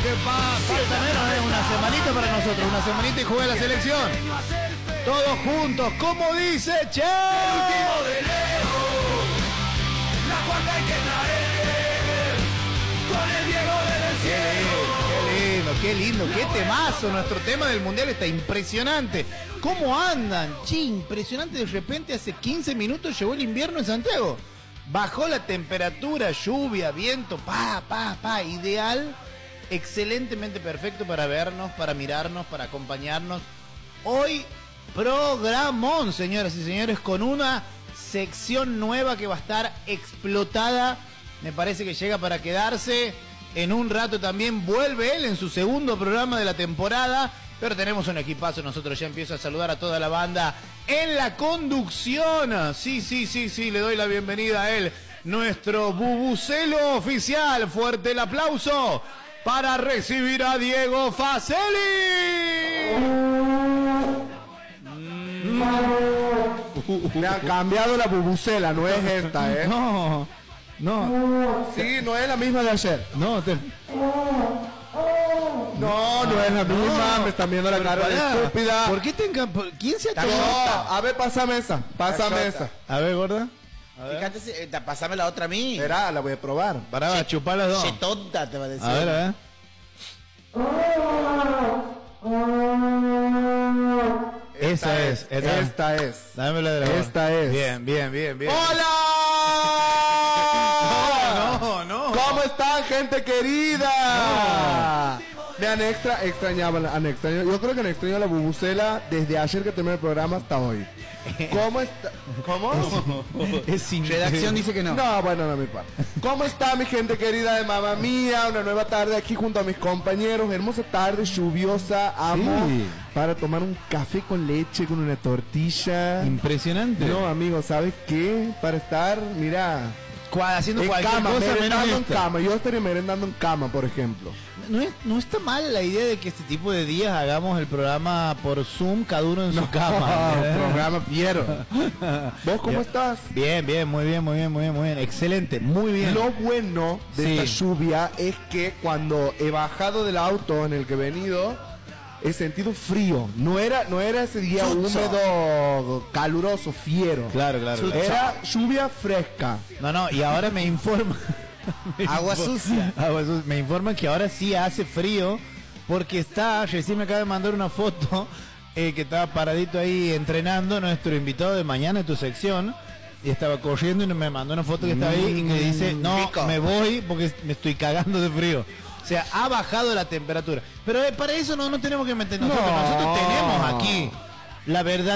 ¿qué pasa? Falta menos, una semanita para nosotros, una semanita y juega la selección. Todos juntos, ¿cómo dice Che? El último de Leo, la cuarta hay que traer, con el Diego del cielo. Qué lindo, qué temazo. Nuestro tema del mundial está impresionante. ¿Cómo andan? Che, impresionante. De repente hace 15 minutos llegó el invierno en Santiago. Bajó la temperatura, lluvia, viento, ideal, excelentemente perfecto para vernos, para mirarnos, para acompañarnos. Hoy, programón, señoras y señores, con una sección nueva que va a estar explotada. Me parece que llega para quedarse. En un rato también vuelve él en su segundo programa de la temporada. Pero tenemos un equipazo, nosotros ya empiezo a saludar a toda la banda en la conducción. Sí, le doy la bienvenida a él, nuestro bubucelo oficial. Fuerte el aplauso para recibir a Diego Facelli. Me ha cambiado la bubucela, no es esta, ¿eh? No. Sí, no es la misma de ayer. No, no es la misma, me están viendo la cara de estúpida. ¿Por qué ¿Quién se ha tomado? No, a ver, pásame esa. A ver, gorda. Fíjate, pásame la otra a mí. Verá, la voy a probar. Para chupar las dos. Che tonta, te va a decir. A ver. Esta es. Dámela de la gorda. Esta es. Bien. ¡Hola! No. ¿Cómo están, gente querida? Me han extrañado. Yo creo que han extrañado la bubucela desde ayer que terminé el programa hasta hoy. ¿Cómo está? ¿Cómo? Es sin redacción dice que no. No, bueno, no me pasa. ¿Cómo está mi gente querida de Mamma Mía? Una nueva tarde aquí junto a mis compañeros. Hermosa tarde, lluviosa, amo. Sí. Para tomar un café con leche, con una tortilla. Impresionante. No, amigo, ¿sabes qué? Para estar, mira, haciendo en cualquier cama, cosa merendando menos en esta. cama. Yo estaría merendando en cama, por ejemplo. No está mal la idea de que este tipo de días hagamos el programa por Zoom, cada uno en su cama. Programa fiero. ¿Vos cómo estás? Bien, muy bien. Excelente, muy bien. Lo bueno de esta Sí. lluvia es que cuando he bajado del auto en el que he venido, he sentido frío. No era ese día húmedo, caluroso, fiero. Claro. Era lluvia fresca. No, y ahora me informa. Agua sucia. Me informan que ahora sí hace frío porque recién me acaba de mandar una foto que estaba paradito ahí entrenando nuestro invitado de mañana en tu sección y estaba corriendo y me mandó una foto que estaba ahí y que dice, no, rico. me voy porque me estoy cagando de frío. O sea, ha bajado la temperatura. Pero para eso no tenemos que meternos. Nosotros tenemos aquí la verdad.